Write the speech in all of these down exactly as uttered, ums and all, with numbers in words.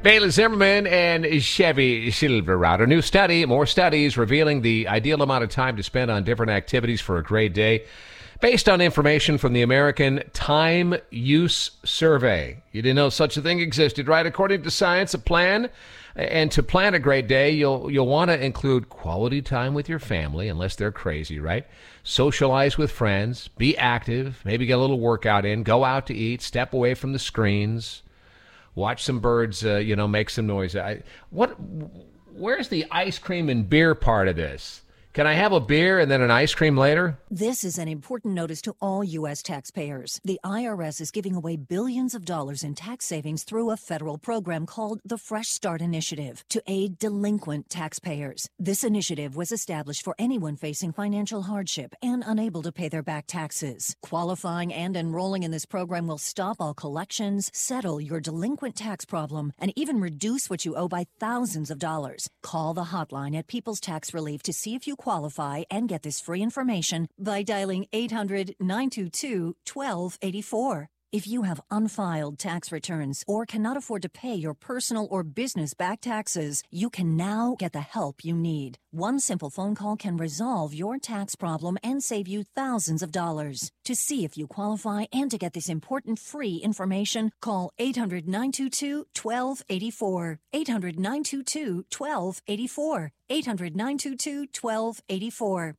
Bailey Zimmerman and Chevy Silverado. New study, more studies revealing the ideal amount of time to spend on different activities for a great day based on information from the American Time Use Survey. You didn't know such a thing existed, right? According to science, a plan, and to plan a great day, you'll you'll want to include quality time with your family, unless they're crazy, right? Socialize with friends, be active, maybe get a little workout in, go out to eat, step away from the screens. Watch some birds, uh, you know, make some noise. I, what? Where's the ice cream and beer part of this? Can I have a beer and then an ice cream later? This is an important notice to all U S taxpayers. The I R S is giving away billions of dollars in tax savings through a federal program called the Fresh Start Initiative to aid delinquent taxpayers. This initiative was established for anyone facing financial hardship and unable to pay their back taxes. Qualifying and enrolling in this program will stop all collections, settle your delinquent tax problem, and even reduce what you owe by thousands of dollars. Call the hotline at People's Tax Relief to see if you qualify and get this free information by dialing eight hundred, nine two two, one two eight four. If you have unfiled tax returns or cannot afford to pay your personal or business back taxes, you can now get the help you need. One simple phone call can resolve your tax problem and save you thousands of dollars. To see if you qualify and to get this important free information, call eight hundred, nine two two, one two eight four. eight hundred, nine two two, one two eight four. eight hundred, nine two two, one two eight four.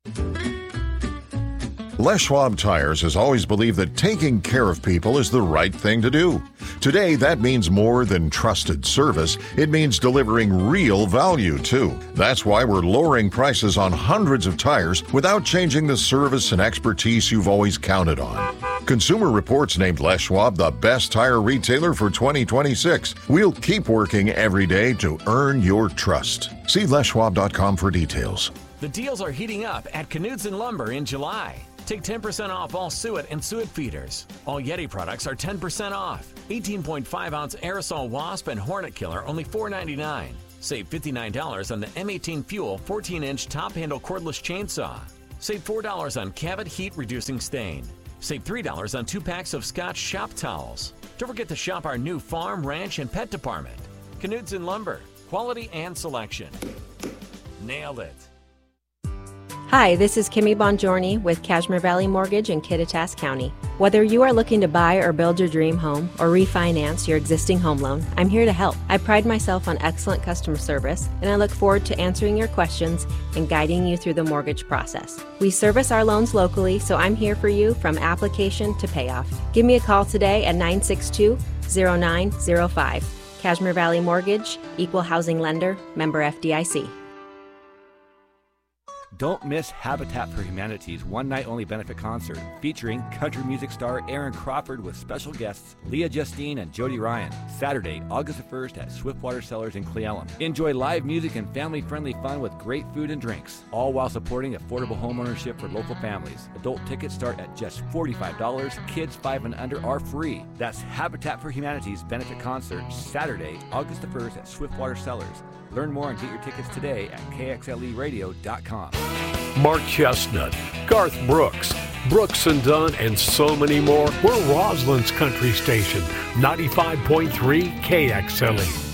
Les Schwab Tires has always believed that taking care of people is the right thing to do. Today, that means more than trusted service. It means delivering real value, too. That's why we're lowering prices on hundreds of tires without changing the service and expertise you've always counted on. Consumer Reports named Les Schwab the best tire retailer for twenty twenty-six. We'll keep working every day to earn your trust. See les schwab dot com for details. The deals are heating up at Knudsen Lumber in July. Take ten percent off all suet and suet feeders. All Yeti products are ten percent off. eighteen point five ounce aerosol wasp and hornet killer only four ninety-nine. Save fifty-nine dollars on the M eighteen Fuel fourteen inch top handle cordless chainsaw. Save four dollars on Cabot heat reducing stain. Save three dollars on two packs of Scotch shop towels. Don't forget to shop our new farm, ranch, and pet department. Knudsen Lumber, quality and selection. Nailed it. Hi, this is Kimmy Bongiorni with Cashmere Valley Mortgage in Kittitas County. Whether you are looking to buy or build your dream home or refinance your existing home loan, I'm here to help. I pride myself on excellent customer service, and I look forward to answering your questions and guiding you through the mortgage process. We service our loans locally, so I'm here for you from application to payoff. Give me a call today at nine six two, zero nine zero five. Cashmere Valley Mortgage, Equal Housing Lender, member F D I C. Don't miss Habitat for Humanity's one-night-only benefit concert featuring country music star Aaron Crawford with special guests Leah Justine and Jody Ryan. Saturday, August the first at Swiftwater Cellars in Cle Elum. Enjoy live music and family-friendly fun with great food and drinks, all while supporting affordable homeownership for local families. Adult tickets start at just forty-five dollars. Kids five and under are free. That's Habitat for Humanity's benefit concert Saturday, August the first at Swiftwater Cellars. Learn more and get your tickets today at K X L E radio dot com. Mark Chestnut, Garth Brooks, Brooks and Dunn, and so many more. We're Roslyn's country station, ninety-five point three K X L E.